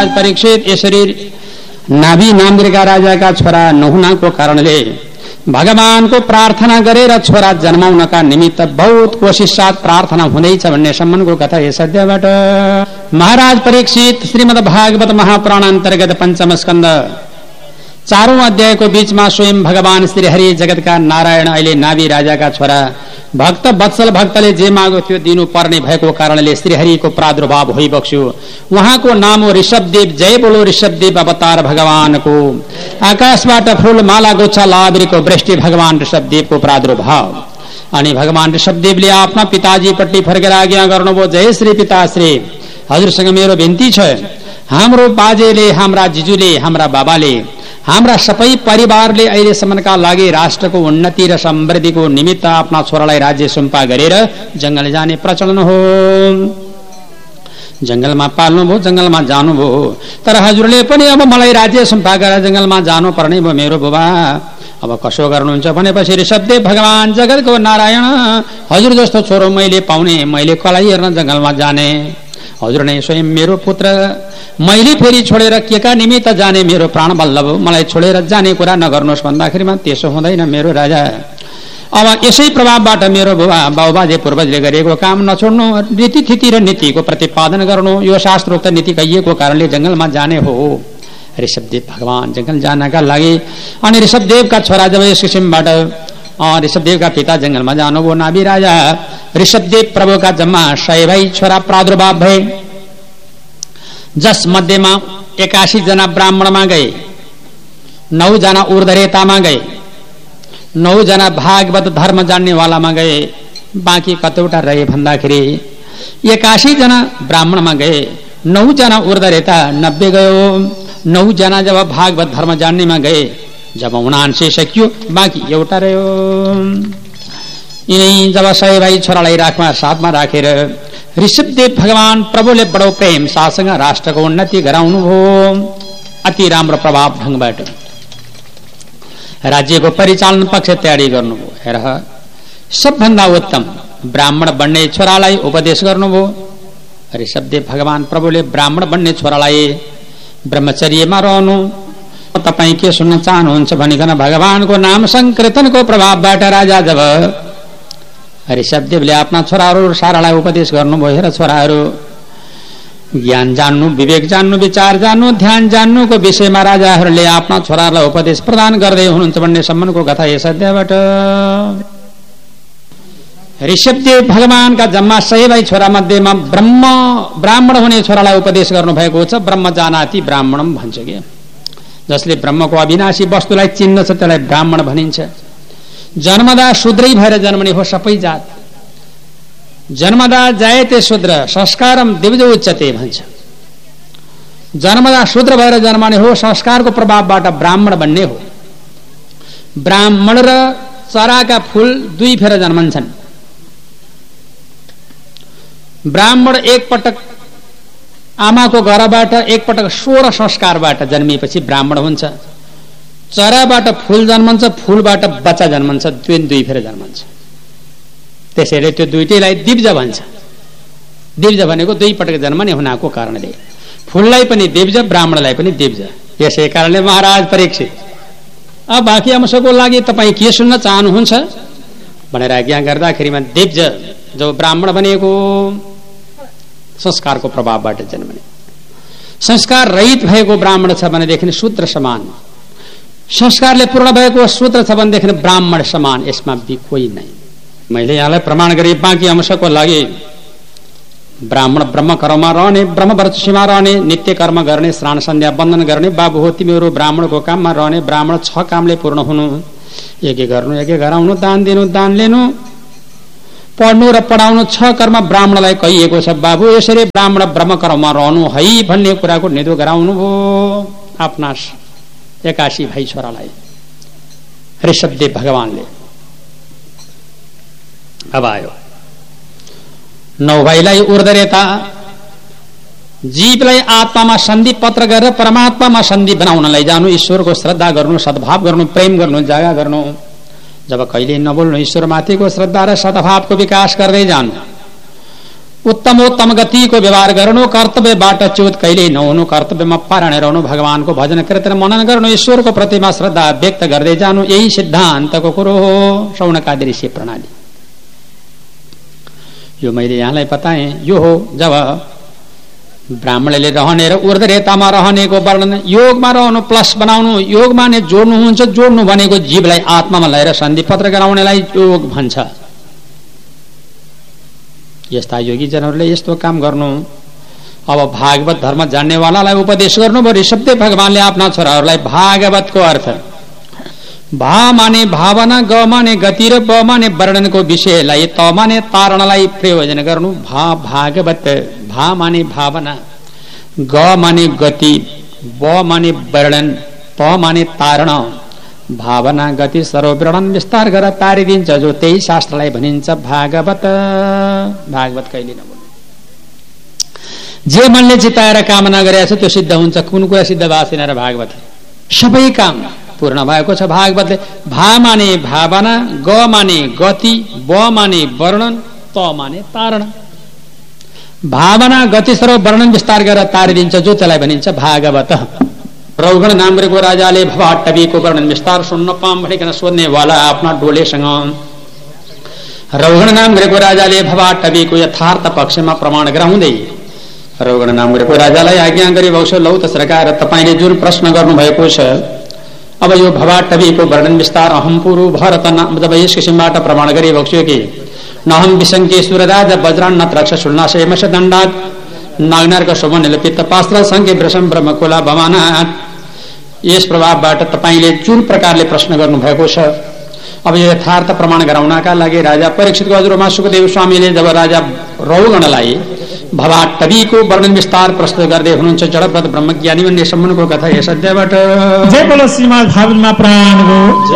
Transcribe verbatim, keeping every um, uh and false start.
महाराज परीक्षित यसरी नाभि नामदेका राजाका छोरा नहुनाको कारणले भगवानको प्रार्थना गरेर छोरा जन्माउनका निमित्त बहुत कोशिश साथ प्रार्थना हुँदैछ भन्ने सम्मको कथा यस अध्यायबाट। महाराज परीक्षित श्रीमद् भागवत महापुराण अन्तर्गत पञ्चम स्कन्द चारौं अध्यायको बीचमा स्वयं भगवान श्री हरि जगतका नारायण अहिले नाभि राजाका छोरा भक्त वत्सल भक्तले जे मागो त्यो दिनु पर्ने भएको कारणले श्रीहरिको प्रादुर्भाव भइबक्स्यो। उहाँको नाम हो ऋषभदेव। जय बोलो ऋषभदेव अवतार भगवानको। आकाशबाट फूल माला गुच्छा लाबिरको वृष्टि भगवान ऋषभदेवको प्रादुर्भाव। अनि भगवान ऋषभदेवले आफ्ना पिताजीपट्टि फर्केर आज्ञा गर्नुभयो, जय श्री पिताश्री, हजुरसँग मेरो बिन्ती छ। हाम्रो बाजेले, हाम्रा जिजुले, हाम्रा बाबाले, हाम्रा सबै परिवारले अहिलेसम्मका लागि राष्ट्रको उन्नति र समृद्धिको निमित्त आफ्ना छोरालाई राज्य सुम्पा गरेर जंगल जाने प्रचलन हो। जंगलमा पाल्नुभयो, जंगलमा जानुभयो। तर हजुरले पनि अब मलाई राज्य सुम्पा गरेर जंगलमा जानु पर्ने भयो मेरो बुबा। अब कसो गर्नुहुन्छ भनेपछि ऋषभदेव भगवान जगतको नारायण, हजुर जस्तो छोरो मैले पाउने, मैले कसलाई हेर्न जंगलमा जाने। हजुर नै स्वयं मेरो पुत्र, मैले फेरि छोडेर के का निमित्त जाने, मेरो प्राण बल्लभ, मलाई छोडेर जाने कुरा नगर्नुहोस् भन्दाखेरिमा त्यसो हुँदैन मेरो राजा। अब यसै प्रभावबाट मेरो बुबा बाबुबाजे पूर्वजले गरेको काम नछोड्नु, रीतिथिति र नीतिको प्रतिपादन गर्नु, यो शास्त्रोक्त नीति कहिएको कारणले जंगलमा जाने हो। ऋषभदेव भगवान जंगल जानका लागि अनि ऋषभदेवका छोरा जब यस किसिमबाट ऋषभदेवका पिता जंगलमा जानुभयो, नाभि राजा ऋषभदेव प्रभुका जम्मा सय भाइ छोरा प्रादुर्भाव भए, जस मध्येमा एकासी जना ब्राह्मणमा गए, नौ जना ऊर्ध्वरेतामा गए, नौ जना भागवत धर्म जान्नेवालामा गए, बाँकी कतौटा रहे भन्दाखेरि एकासी जना ब्राह्मणमा गए, नौ जना ऊर्ध्वरेता, नब्बे गयो। नौ जना जब भागवत धर्म जान्नेमा गए, जब उनान्से सकियो, बाँकी एउटा रह्यो। यिनै जब सय भाइ छोरालाई राखमा साथमा राखेर ऋषभदेव भगवान प्रभुले बडो प्रेम साथसँग राष्ट्रको उन्नति गराउनु भयो। अति राम्रो प्रभाव ढंगबाट राज्यको परिचालन पक्ष तयारी गर्नुभयो। हेर, सबभन्दा उत्तम ब्राह्मण बन्ने छोरालाई उपदेश गर्नुभयो। ऋषभदेव भगवान प्रभुले ब्राह्मण बन्ने छोरालाई ब्रह्मचर्यमा रहनु, तपाईं के सुन्न चाहनुहुन्छ भनिकन भगवानको नाम संकीर्तनको प्रभावबाट राजा जब ऋषभदेवले आफ्ना छोराहरू सारालाई उपदेश गर्नुभयो, हेर छोराहरू, ज्ञान जान्नु, विवेक जान्नु, विचार जान्नु, ध्यान जान्नुको विषयमा राजाहरूले आफ्ना छोराहरूलाई उपदेश प्रदान गर्दै हुनुहुन्छ भन्ने सम्बन्धको कथा यस अध्यायबाट। ऋषभदेव भगवानका जम्मा सय भाइ छोरा मध्येमा ब्रह्म ब्राह्मण हुने छोरालाई उपदेश गर्नुभएको छ। ब्रह्म जानाति ब्राह्मणम भन्छ के, जसले ब्रह्मको अविनाशी वस्तुलाई चिन्न छ त्यसलाई ब्राह्मण भनिन्छ। जन्मदा शूद्रै भएर जन्मने हो सबै जात। जन्मदा जायते शूद्र संस्कारम दिव्ज उच्चते भन्छ। जन्मदा शूद्र भएर जन्मने हो, संस्कारको प्रभावबाट ब्राह्मण बन्ने हो। ब्राह्मण र चराका फूल दुई फेर जन्मन्छन्। ब्राह्मण एक पटक आमाको घरबाट एक पटक सोह्र संस्कारबाट जन्मिएपछि ब्राह्मण हुन्छ। चराबाट फूल जन्मन्छ, फूलबाट बच्चा जन्मन्छ, दुई दुई फेर जन्मन्छ। त्यसैले त्यो दुईटैलाई दिव्ज भन्छ। दिव्ज भनेको दुई पटक जन्मने हुनाको कारणले फूललाई पनि दिव्ज, ब्राह्मणलाई पनि दिव्ज। यसै कारणले महाराज परीक्षित, अब बाँकी अंशको लागि तपाईँ के सुन्न चाहनुहुन्छ भनेर आज्ञा गर्दाखेरिमा दिव्ज जो ब्राह्मण बनेको संस्कारको प्रभावबाट जन्मने, संस्कार रहित भएको ब्राह्मण छ भनेदेखि शूद्र समान, संस्कारले पूर्ण भएको शूद्र छ भनेदेखि ब्राह्मण समान, यसमा बि कोही नै। मैले यहाँलाई प्रमाण गरे बाँकी अंशको लागि ब्राह्मण ब्रह्म कर्ममा रहने, ब्रह्म वर्चस्वमा रहने, नित्य कर्म गर्ने, स्नान सन्ध्या बन्धन गर्ने, बाबु हो तिमीहरू ब्राह्मणको काममा रहने, ब्राह्मण छ कामले पूर्ण हुनु, एकै गर्नु, एकै गराउनु, दान दिनु, दान लिनु, पढ्नु र पढाउनु, छ कर्म ब्राह्मणलाई कहिएको छ। बाबु यसरी ब्राह्मण ब्रह्म कर्ममा रहनु है भन्ने कुराको निधो गराउनु भयो आफ्ना एकासी भाइ छोरालाई ऋषभदेव भगवानले। अब आयो नौ भाइलाई ऊर्ध्वरेता, जीवलाई आत्मामा सन्धि पत्र गरेर परमात्मामा सन्धि बनाउन लैजानु, ईश्वरको श्रद्धा गर्नु, सद्भाव गर्नु, प्रेम गर्नु, जागा गर्नु। जब कहिले नबोल्नु, ईश्वर माथिको श्रद्धा र सद्भावको विकास गर्दै जानु। उत्तमोत्तम गतिको व्यवहार गर्नु, कर्तव्यबाट च्युत कहिले नहुनु, कर्तव्यमा पारायण रहनु, भगवानको भजन कीर्तन मनन गर्नु, ईश्वरको प्रतिमा श्रद्धा व्यक्त गर्दै जानु, यही सिद्धान्तको कुरो हो शौनकादि ऋषि प्रणाली। यो मैले यहाँलाई बताएँ। यो हो जब ब्राह्मणले रहने र ऊर्ध्व रेतामा रहनेको वर्णन, योगमा रहनु प्लस बनाउनु, योगमा नै जोड्नुहुन्छ, जोड्नु भनेको जीवलाई आत्मामा ल्याएर सन्धिपत्र गराउनेलाई योग भन्छ। यस्ता योगी जनहरूले यस्तो काम गर्नु। अब भागवत धर्म जान्नेवालालाई उपदेश गर्नुभयो ऋषभदेव भगवानले आफ्ना छोराहरूलाई। भागवतको अर्थ भा माने भावना, ग माने गति र ब माने वर्णनको विषयलाई, त माने तारणलाई प्रयोजन गर्नु। भा भागवत, भा माने भावना, ग माने गति, ब माने वर्णन, त माने तारण। भावना गति सर्ववर्णन विस्तार गरेर तारिदिन्छ जो त्यही शास्त्रलाई भनिन्छ भागवत। भागवत कहिले नबोल्नु। जे मनले चिताएर कामना गरेको छ त्यो सिद्ध हुन्छ। कुन कुरा सिद्ध भएको छैन र भागवत? सबै काम पूर्ण भएको छ भागवतले। भा माने भावना, ग माने गति, ब माने वर्णन, त माने तारण। भावना गति सर्व वर्णन विस्तार गरेर तारिदिन्छ जो त्यसलाई भनिन्छ भागवत। रौगण नाम्रेको राजाले भवाटवीको वर्णन विस्तार सुन्न पाम भनिकन सोध्नेवाला आफ्ना डोलेसँग रौगण नाम्रेको राजाले भवाटवीको यथार्थ पक्षमा प्रमाण गराउँदै रौगण नाम्रेको राजालाई आज्ञा गरी भाउसो लौ त सरकार तपाईँले जुन प्रश्न गर्नुभएको छ, अब यो भवाटवीको वर्णन विस्तार अहम पुरु भरत जब यस किसिमबाट प्रमाण गरी भाउसो कि नहम विसङ्के सुरराज वज्रान्न रक्ष शुल्नाश यमश दण्डात नागनारका शोभन पित्त पास्त्र संख्य वृषम ब्रह्मकोला भवानाथ। यस प्रभावबाट तपाईँले जुन प्रकारले प्रश्न गर्नुभएको छ, अब यो यथार्थ प्रमाण गराउनका लागि राजा परीक्षितको हजुरआमा सुखदेव स्वामीले जब राजा रौगणलाई भवाटवीको वर्णन विस्तार प्रस्तुत गर्दै हुनुहुन्छ जडव्रत ब्रह्मज्ञानी भन्ने सम्बन्धको कथा यस अध्यायबाट। जय बोलो श्रीमद् भागवतमा प्राण हो।